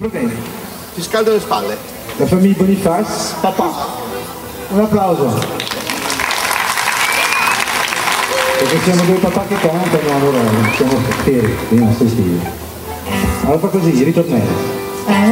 problemi. Ti scaldo le spalle. La famiglia Boniface, papà. Un applauso. Perché siamo due papà che cantano, allora siamo feri, non stai stili. Allora fa così, ritornello.